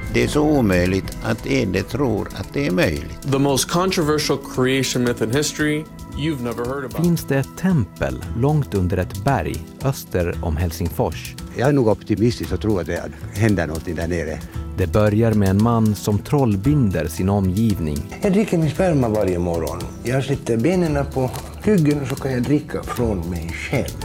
Det är så omöjligt att en tror att det är möjligt. The most controversial creation myth in history you've never heard about. Finns det ett tempel långt under ett berg öster om Helsingfors? Jag är nog optimistisk och tror att det händer något där nere. Det börjar med en man som trollbinder sin omgivning. Jag dricker min sperma varje morgon. Jag sätter benen på ryggen och så kan jag dricka från mig själv.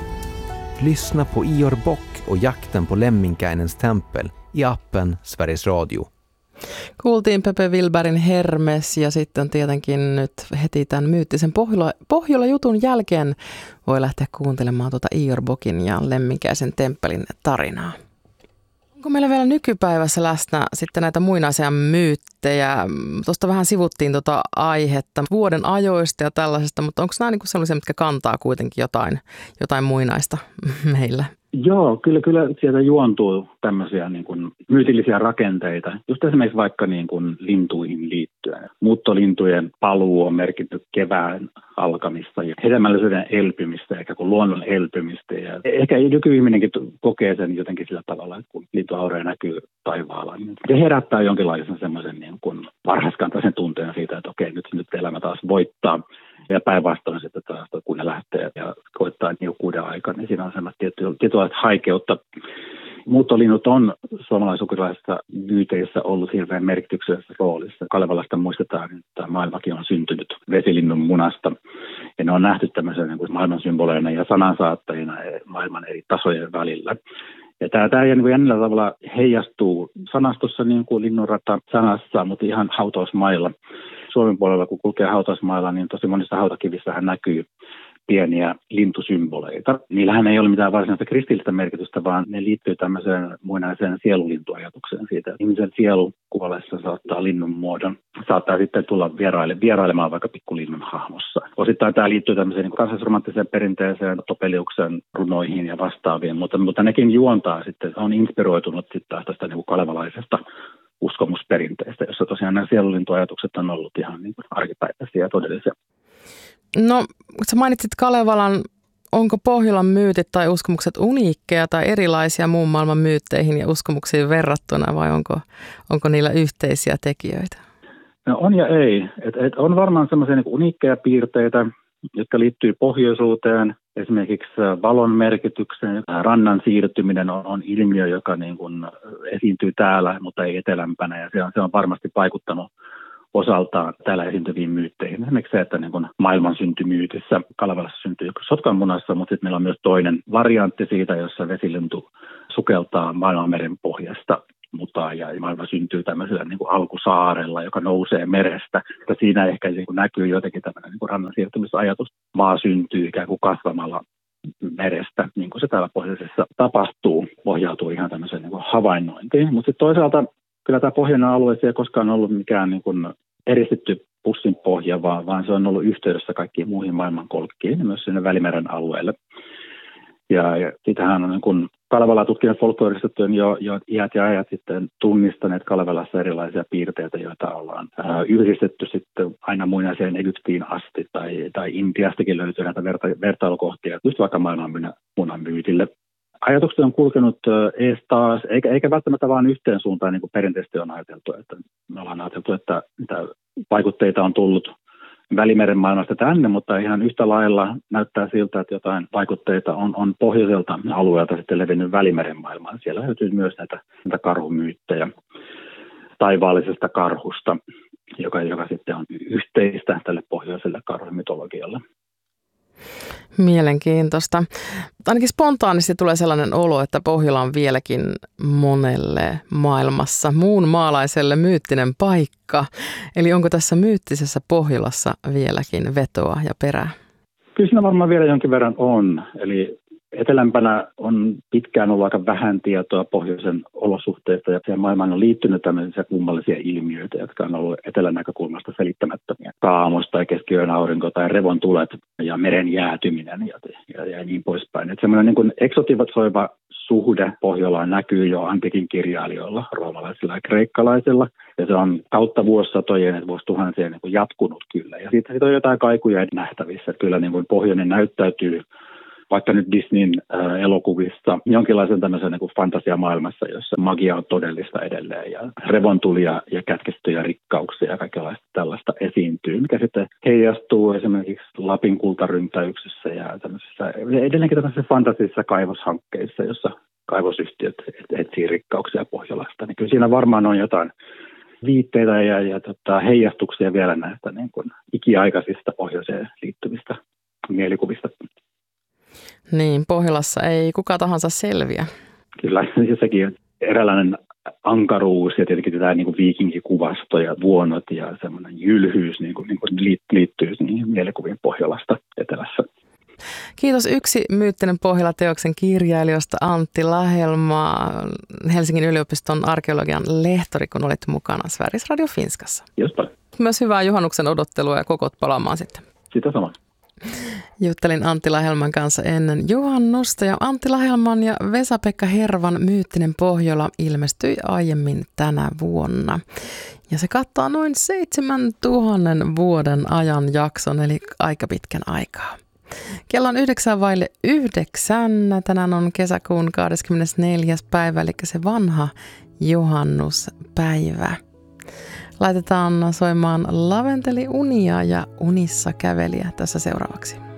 Lyssna på Ior Bock och jakten på Lemminkäinens tempel i appen Sveriges Radio. Kuultiin Pepe Wilbergin Hermes ja sitten tietenkin nyt heti tämän myyttisen Pohjola-jutun jälkeen voi lähteä kuuntelemaan Ior Bockin ja Lemminkäisen temppelin tarinaa. Onko meillä vielä nykypäivässä läsnä sitten näitä muinaisia myyttejä? Tuosta vähän sivuttiin aihetta vuoden ajoista ja tällaisesta, mutta onko nämä niinku sellaisia, mitkä kantaa kuitenkin jotain muinaista meillä? Joo, kyllä sieltä juontuu tämmöisiä niin kuin myytillisiä rakenteita. Just esimerkiksi vaikka niin kuin lintuihin liittyen. Muuttolintujen paluu on merkitty kevään alkamista ja hedelmällisyyden elpymistä, eikä kuin luonnon elpymistä. Ja ehkä nykyihminenkin kokee sen jotenkin sillä tavalla, että kun lintuhauroja näkyy taivaalla, niin se herättää jonkinlaisen semmoisen niin kuin varhaiskantaisen tunteen siitä, että okei, nyt elämä taas voittaa. Ja päinvastoin sitten taas, kun ne lähtee ja koittaa niukkuuden aikaa, niin siinä on semmoista tietynlaista haikeutta. Muuttolinnut on suomalaisukrilaisissa myyteissä ollut hirveän merkityksellisessä roolissa. Kalevalasta muistetaan, että maailmakin on syntynyt vesilinnun munasta. Ja ne on nähty tämmöisenä niin kuin maailman symboleina ja sanansaattajina maailman eri tasojen välillä. Ja tämä jännällä tavalla heijastuu sanastossa niin kuin linnunrata sanassa, mutta ihan hautausmailla. Suomen puolella, kun kulkee hautausmailla, niin tosi monissa hautakivissähän näkyy pieniä lintusymboleita. Niillähän ei ole mitään varsinaista kristillistä merkitystä, vaan ne liittyy tämmöiseen muinaiseen sielulintuajatukseen siitä. Ihmisen sielu kuollessa saattaa linnun muodon, saattaa sitten tulla vierailemaan vaikka pikkulinnun hahmossa. Osittain tämä liittyy tämmöiseen niin kansallisromanttiseen perinteeseen, Topeliuksen runoihin ja vastaaviin, mutta nekin juontaa sitten, on inspiroitunut sitten taas tästä niin kuin kalevalaisesta uskomusperinteistä, jossa tosiaan nämä sielulintuajatukset on ollut ihan niin kuin arkipäiväisiä ja todellisia. No, sä mainitsit Kalevalan. Onko Pohjolan myytit tai uskomukset uniikkeja tai erilaisia muun maailman myytteihin ja uskomuksiin verrattuna vai onko niillä yhteisiä tekijöitä? No on ja ei. On varmaan semmoisia niin uniikkeja piirteitä, jotka liittyy pohjoisuuteen, esimerkiksi valon merkitykseen. Rannan siirtyminen on ilmiö, joka niin kuin esiintyy täällä, mutta ei etelämpänä, ja se on varmasti vaikuttanut osaltaan täällä esiintyviin myytteihin. Esimerkiksi se, että niin kuin maailman syntymyytissä Kalevalassa syntyy Sotkanmunassa, mutta sitten meillä on myös toinen variantti siitä, jossa vesilintu sukeltaa maailmanmeren pohjasta mutaan ja maailma syntyy tämmöisellä niin kuin alkusaarella, joka nousee merestä. Ja siinä ehkä niin kuin näkyy jotenkin tämmöinen niin kuin rannan siirtymisajatus. Maa syntyy ikään kuin kasvamalla merestä, niin kuin se täällä pohjoisessa tapahtuu, pohjautuu ihan tämmöiseen niin kuin havainnointiin. Mutta sitten toisaalta kyllä tämä pohjoinen alue ei koskaan ollut mikään niin kuin eristetty pussin pohja, vaan se on ollut yhteydessä kaikkiin muihin maailmankolkkiin ja myös sinne Välimeren alueelle. Ja sitähän on niin kuin Kalevalaa tutkineet folkloristit jo iät ja ajat sitten tunnistaneet Kalevalassa erilaisia piirteitä, joita ollaan yhdistetty sitten aina muinaiseen Egyptiin asti tai Intiastakin löytyy näitä vertailukohtia, just vaikka maailmanmunan myytille. Ajatukset on kulkenut ees taas, eikä välttämättä vaan yhteen suuntaan, niin kuin perinteisesti on ajateltu. Että me ollaan ajateltu, että vaikutteita on tullut Välimeren maailmasta tänne, mutta ihan yhtä lailla näyttää siltä, että jotain vaikutteita on pohjoiselta alueelta sitten levinnyt Välimeren maailmaan. Siellä löytyy myös näitä karhumyyttejä taivaallisesta karhusta, joka sitten on yhteistä tälle pohjoiselle karhumytologialle. Mielenkiintoista. Ainakin spontaanisti tulee sellainen olo, että Pohjola on vieläkin monelle maailmassa muun maalaiselle myyttinen paikka. Eli onko tässä myyttisessä Pohjolassa vieläkin vetoa ja perää? Kyllä siinä varmaan vielä jonkin verran on. Eli etelämpänä on pitkään ollut aika vähän tietoa pohjoisen olosuhteista ja siihen maailmaan on liittynyt tämmöisiä kummallisia ilmiöitä, jotka on ollut etelän näkökulmasta selittämättömiä. Kaamos tai keskiyön aurinko tai revontulet ja meren jäätyminen ja niin poispäin. Että semmoinen niin kuin eksotisoiva suhde Pohjolaan näkyy jo antiikin kirjailijoilla, roomalaisilla ja kreikkalaisilla. Ja se on kautta vuosisatojen ja vuosituhansien niin kuin jatkunut kyllä. Ja siitä on jotain kaikuja nähtävissä. Kyllä niin kuin pohjoinen näyttäytyy vaikka nyt Disneyn elokuvissa jonkinlaisen tämmöisen niin kuin fantasiamaailmassa, jossa magia on todellista edelleen ja revontulia ja kätkettyjä rikkauksia ja kaikenlaista tällaista esiintyy, mikä sitten heijastuu esimerkiksi Lapin kultaryntäyksessä ja edelleenkin tämmöisissä fantasisissa kaivoshankkeissa, jossa kaivosyhtiöt etsii rikkauksia Pohjolasta. Niin kyllä siinä varmaan on jotain viitteitä ja heijastuksia vielä näistä niin kuin ikiaikaisista pohjoiseen liittyvistä mielikuvista. Niin, Pohjolassa ei kuka tahansa selviä. Kyllä, sekin eräänlainen ankaruus ja tietenkin tämä niin kuin viikinkikuvasto ja vuonot ja semmoinen jylhyys niin kuin liittyy niihin mielikuviin Pohjolasta etelässä. Kiitos Yksi myyttinen Pohjola-teoksen kirjailijoista Antti Lahelma, Helsingin yliopiston arkeologian lehtori, kun olit mukana Sveriges Radio Finskassa. Jospa. Myös hyvää juhannuksen odottelua ja kokot palaamaan sitten. Sitä sama. Juttelin Antti Lahelman kanssa ennen juhannusta ja Antti Lahelman ja Vesa-Pekka Hervan Myyttinen Pohjola ilmestyi aiemmin tänä vuonna. Ja se kattaa noin 7000 vuoden ajan jakson, eli aika pitkän aikaa. Kello on 8:09. Tänään on kesäkuun 24. päivä, eli se vanha juhannuspäivä. Laitetaan soimaan Laventeli Unia ja Unissa kävelijä tässä seuraavaksi.